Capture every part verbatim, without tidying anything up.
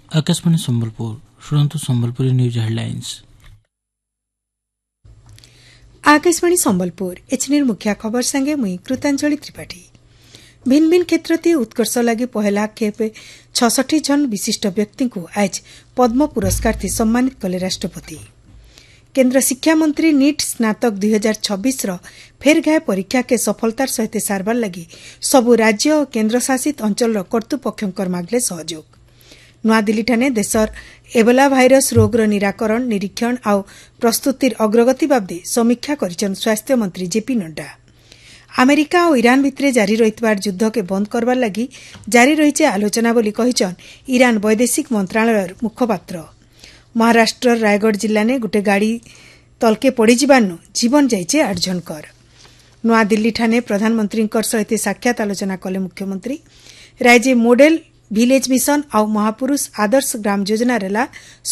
आकाशवाणी संबलपुर शुणु Sambalpuri news headlines. Akashvani Sambalpur एचएनर मुख्य खबर संगे मुई कृतांजलि त्रिपाठी। भिन्न भिन्न क्षेत्र उत्कर्ष लगी पहला खेपे छसठी जन विशिष्ट व्यक्ति को आज पद्म पुरस्कार से सम्मानित कले राष्ट्रपति। केन्द्र शिक्षा मंत्री नीट स्नातक दुई हजार छब्बीस फेरघाय परीक्षा के सफलतार सहित सारबार लगी सबु राज्य और केन्द्र शासित अंचल कर्तृपक्षंकर मागले सहयोग। नुआदिल्ली ठाने देशर एबोला भाइरस रोगर निराकरण निरीक्षण आउ प्रस्तुतिर अग्रगति बाबदे समीक्षा करिछन स्वास्थ्य मंत्री जेपी नड्डा। अमेरिका और ईरान भितरे जारी रहितबार युद्ध के बंद करबार लगी जारी रहिছে आलोचना बोली कहिछन ईरान वैदेशिक मंत्रालयर मुखपात्र। महाराष्ट्र रायगढ़ जिल्ला ने गोटे गाड़ी तलके पड़ी जीवानु जीवन जाइছে आठ जनकर। नुआदिल्ली ठाने प्रधानमंत्री सहित साक्षात आलोचना कले मुख्यमंत्री। राज्य मॉडल विलेज मिशन और महापुरुष आदर्श ग्राम योजना रेला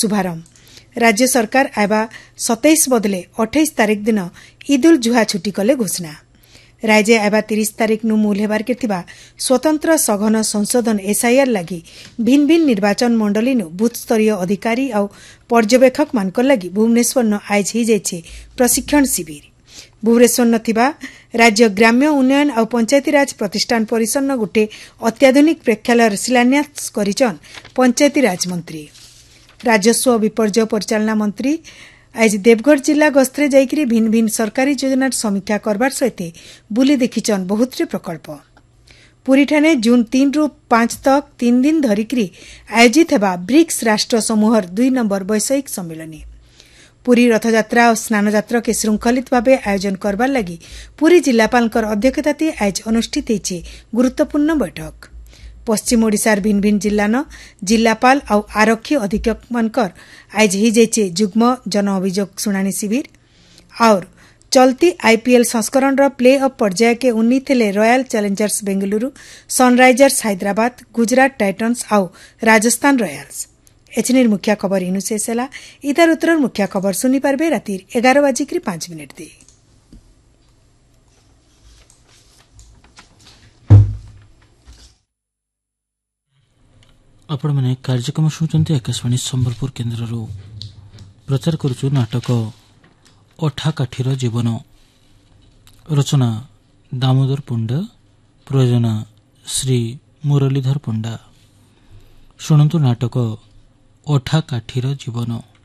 शुभारंभ। राज्य सरकार आबा सत्ताईस बदले अट्ठाईस तारीख दिन ईद उल जुहा छुट्टी कले घोषणा। राज्य आबा तीस तारीख नु मूल हेबार के थिबा स्वतंत्र सघन संशोधन एसआईआर लगी भिन्न भिन्न निर्वाचन मंडली नु बूथ स्तरीय अधिकारी और पर्यवेक्षक मानक लगी भुवनेश्वर न आज ही जाइछे प्रशिक्षण शिविर। भुवनेश्वर न थिबा राज्य ग्राम्य उन्नयन और पंचायती राज प्रतिष्ठान परिसर न गोटे अत्याधुनिक प्रेक्षालय शिलान्यास करिछन पंचायती राज मंत्री। राजस्व विपर्यय परिचालना मंत्री आज देवगढ़ जिला गस्तरे जाइकरी भिन्न भिन्न सरकारी योजनार समीक्षा करबार सहित बुली देखिछन बहुतरी प्रकल्प। पुरी ठाने जून तीन रु पांच तक तीन दिन धरिकरी आयोजित हेबा ब्रिक्स राष्ट्र समूहर दुई नंबर वैषयिक सम्मेलनी। पुरी रथयात्रा और स्नानयात्रा के श्रृंखलित भाव आयोजन करबार लगी पुरी जिलापालकर अध्यक्षताते आज अनुष्ठित होइछे गुरुत्वपूर्ण बैठक। पश्चिम ओडिशार भिन्न भिन्न जिल्लान जिलापाल और आरक्षी अधीक्षक मानकर आज ही जाइछे जुग्म जन अभियोग शुणाणी शिविर। और चलती आईपीएल संस्करण रो प्ले ऑफ पर्याय के उन्नीत हेले royal Challengers Bengaluru, Sunrisers Hyderabad, Gujarat titans और राजस्थान रॉयल्स। एचएनर मुख्य खबर इनु शेष है। इधर उत्तर मुख्य खबर सुनी पारबे राति एगार बाजिक पांच मिनिट दे। आपण मैंने कार्यक्रम शुणुंट आकाशवाणी संबलपुर केन्द्र प्रचार करुचु नाटक अठा काठीर जीवन। रचना दामोदर पंडा, प्रयोजना श्री मुरलीधर पंडा। शुणु नाटक अठा काठीर जीवन।